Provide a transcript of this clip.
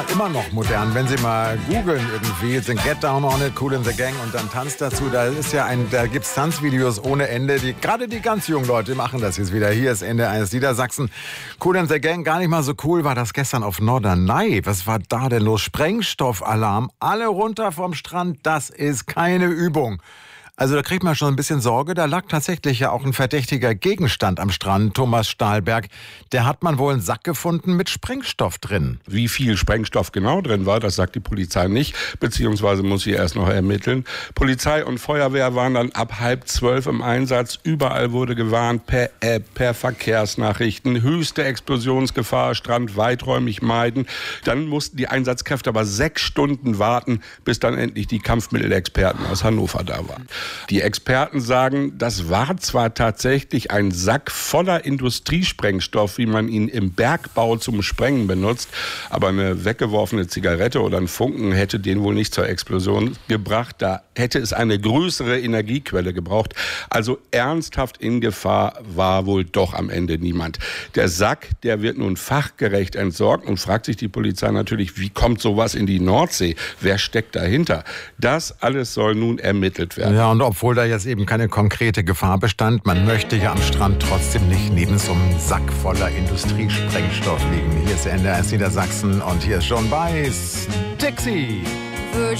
total immer noch modern. Wenn Sie mal googeln irgendwie, sind Get Down on It, Kool and the Gang und dann Tanz dazu, da gibt es Tanzvideos ohne Ende. Gerade die ganz jungen Leute machen das jetzt wieder. Hier ist Ende eines Niedersachsen. Kool and the Gang, gar nicht mal so cool war das gestern auf Norderney. Was war da denn los? Sprengstoffalarm, alle runter vom Strand, das ist keine Übung. Also da kriegt man schon ein bisschen Sorge. Da lag tatsächlich ja auch ein verdächtiger Gegenstand am Strand, Thomas Stahlberg. Der hat man wohl einen Sack gefunden mit Sprengstoff drin. Wie viel Sprengstoff genau drin war, das sagt die Polizei nicht, beziehungsweise muss sie erst noch ermitteln. Polizei und Feuerwehr waren dann ab 11:30 im Einsatz. Überall wurde gewarnt, per App, per Verkehrsnachrichten. Höchste Explosionsgefahr, Strand weiträumig meiden. Dann mussten die Einsatzkräfte aber 6 Stunden warten, bis dann endlich die Kampfmittelexperten aus Hannover da waren. Die Experten sagen, das war zwar tatsächlich ein Sack voller Industriesprengstoff, wie man ihn im Bergbau zum Sprengen benutzt, aber eine weggeworfene Zigarette oder ein Funken hätte den wohl nicht zur Explosion gebracht. Da hätte es eine größere Energiequelle gebraucht. Also ernsthaft in Gefahr war wohl doch am Ende niemand. Der Sack, der wird nun fachgerecht entsorgt und fragt sich die Polizei natürlich, wie kommt sowas in die Nordsee? Wer steckt dahinter? Das alles soll nun ermittelt werden. Ja, und obwohl da jetzt eben keine konkrete Gefahr bestand, man möchte ja am Strand trotzdem nicht neben so einem Sack voller Industriesprengstoff liegen. Hier ist NDR Niedersachsen und hier ist John Baez, Dixie.